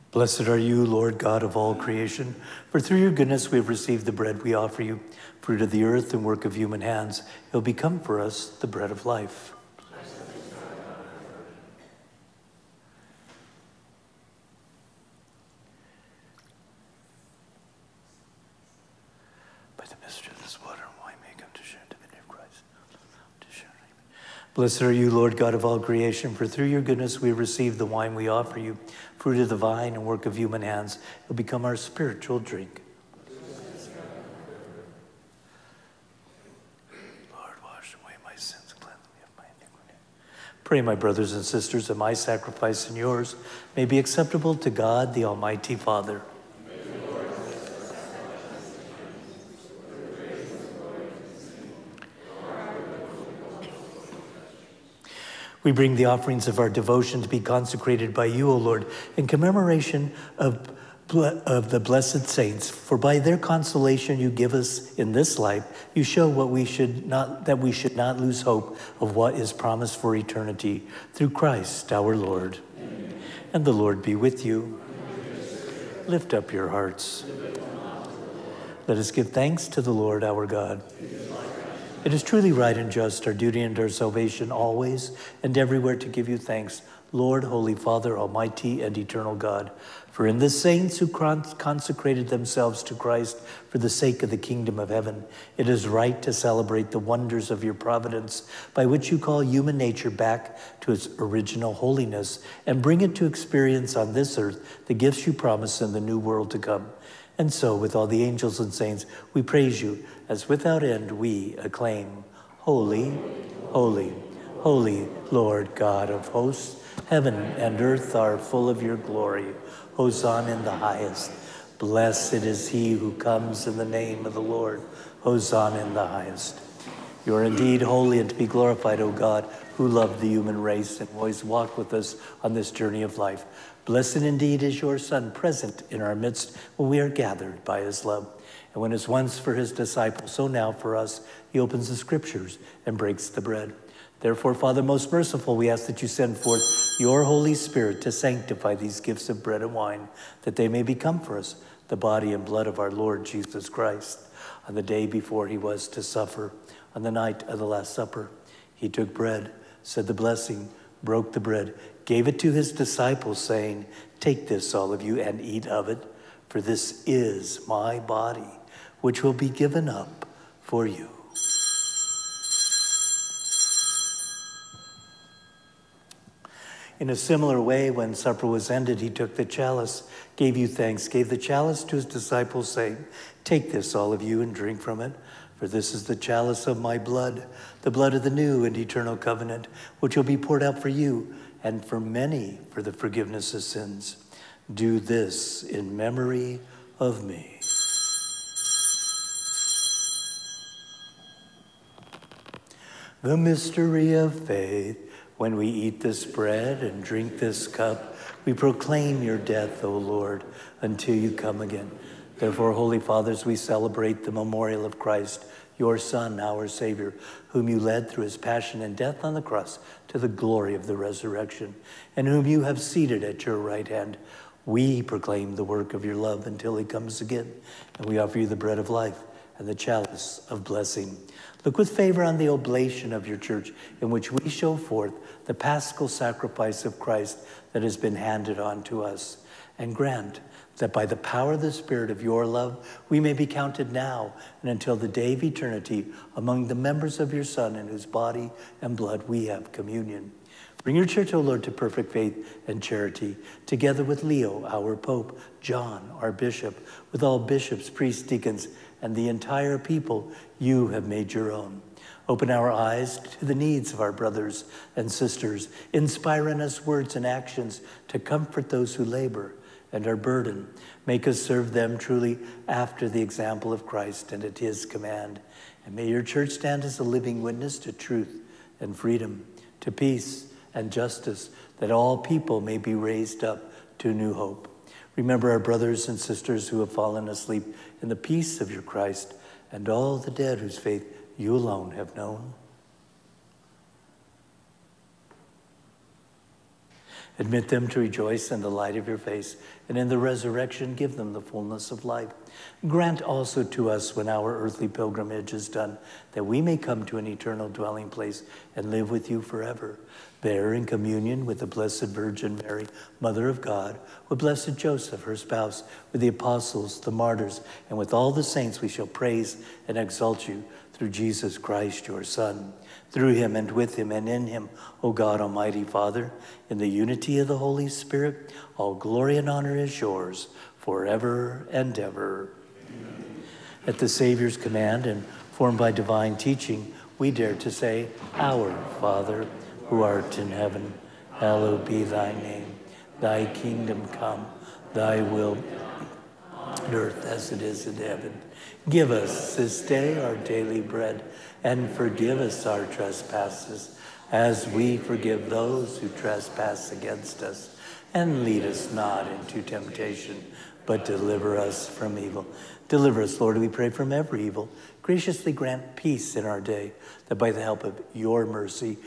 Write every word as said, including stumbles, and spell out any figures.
Blessed are you, Lord God of all creation, for through your goodness we have received the bread we offer you, fruit of the earth and work of human hands. It will become for us the bread of life. By the mystery of this water and wine, may come to share divinity of Christ. To share. Blessed are you, Lord God of all creation, for through your goodness we have received the wine we offer you, fruit of the vine and work of human hands. It will become our spiritual drink. Lord, wash away my sins and cleanse me of my iniquity. Pray, my brothers and sisters, that my sacrifice and yours may be acceptable to God, the Almighty Father. We bring the offerings of our devotion to be consecrated by you, O Lord, in commemoration of, of the blessed saints. For by their consolation you give us in this life, you show what we should not, that we should not lose hope of what is promised for eternity. Through Christ our Lord. Amen. And the Lord be with you. Amen. Lift up your hearts. Let us give thanks to the Lord our God. It is truly right and just, our duty and our salvation, always and everywhere to give you thanks, Lord, Holy Father, Almighty and eternal God. For in the saints who consecrated themselves to Christ for the sake of the kingdom of heaven, it is right to celebrate the wonders of your providence, by which you call human nature back to its original holiness and bring it to experience on this earth the gifts you promise in the new world to come. And so, with all the angels and saints, we praise you, as without end we acclaim, Holy, holy, holy, Lord God of hosts, heaven and earth are full of your glory. Hosanna in the highest. Blessed is he who comes in the name of the Lord. Hosanna in the highest. You are indeed holy and to be glorified, O God, who loved the human race and always walked with us on this journey of life. Blessed indeed is your Son, present in our midst when we are gathered by his love. And when as once for his disciples, so now for us, he opens the scriptures and breaks the bread. Therefore, Father most merciful, we ask that you send forth your Holy Spirit to sanctify these gifts of bread and wine, that they may become for us the body and blood of our Lord Jesus Christ. On the day before he was to suffer, on the night of the Last Supper, he took bread, said the blessing, broke the bread, gave it to his disciples, saying, "Take this, all of you, and eat of it, for this is my body, which will be given up for you." In a similar way, when supper was ended, he took the chalice, gave you thanks, gave the chalice to his disciples, saying, "Take this, all of you, and drink from it, for this is the chalice of my blood, the blood of the new and eternal covenant, which will be poured out for you and for many for the forgiveness of sins. Do this in memory of me." The mystery of faith. When we eat this bread and drink this cup, we proclaim your death, O Lord, until you come again. Therefore, Holy Fathers, we celebrate the memorial of Christ, your Son, our Savior, whom you led through his passion and death on the cross to the glory of the resurrection, and whom you have seated at your right hand. We proclaim the work of your love until he comes again, and we offer you the bread of life and the chalice of blessing. Look with favor on the oblation of your church, in which we show forth the paschal sacrifice of Christ that has been handed on to us, and grant that by the power of the Spirit of your love, we may be counted now and until the day of eternity among the members of your Son, in whose body and blood we have communion. Bring your church, O Lord, to perfect faith and charity, together with Leo, our Pope, John, our Bishop, with all bishops, priests, deacons, and the entire people you have made your own. Open our eyes to the needs of our brothers and sisters. Inspire in us words and actions to comfort those who labor and are burdened. Make us serve them truly after the example of Christ and at his command. And may your church stand as a living witness to truth and freedom, to peace and justice, that all people may be raised up to new hope. Remember our brothers and sisters who have fallen asleep in the peace of your Christ, and all the dead whose faith you alone have known. Admit them to rejoice in the light of your face, and in the resurrection give them the fullness of life. Grant also to us, when our earthly pilgrimage is done, that we may come to an eternal dwelling place and live with you forever. There, in communion with the Blessed Virgin Mary, Mother of God, with Blessed Joseph, her spouse, with the apostles, the martyrs, and with all the saints, we shall praise and exalt you through Jesus Christ, your Son. Through him and with him and in him, O God, Almighty Father, in the unity of the Holy Spirit, all glory and honor is yours forever and ever. Amen. At the Savior's command and formed by divine teaching, we dare to say, Our Father, who art in heaven, hallowed be thy name. Thy kingdom come, thy will be on earth as it is in heaven. Give us this day our daily bread, and forgive us our trespasses, as we forgive those who trespass against us. And lead us not into temptation, but deliver us from evil. Deliver us, Lord, we pray, from every evil. Graciously grant peace in our day, that by the help of your mercy